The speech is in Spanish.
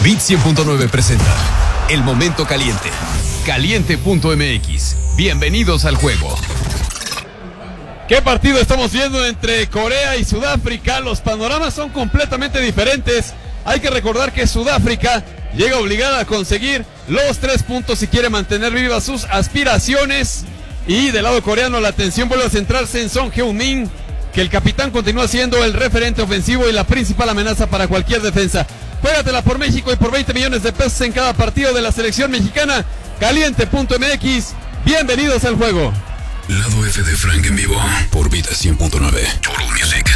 Bit 100.9 presenta El Momento Caliente. Caliente.mx. Bienvenidos al juego. ¿Qué partido estamos viendo entre Corea y Sudáfrica? Los panoramas son completamente diferentes. Hay que recordar que Sudáfrica llega obligada a conseguir los 3 puntos si quiere mantener vivas sus aspiraciones. Y del lado coreano la atención vuelve a centrarse en Son Heung-min, que el capitán continúa siendo el referente ofensivo y la principal amenaza para cualquier defensa. Juégatela por México y por 20 millones de pesos en cada partido de la selección mexicana. Caliente.mx. Bienvenidos al juego. Lado F de Frank en vivo por Bit 100.9. Total Music.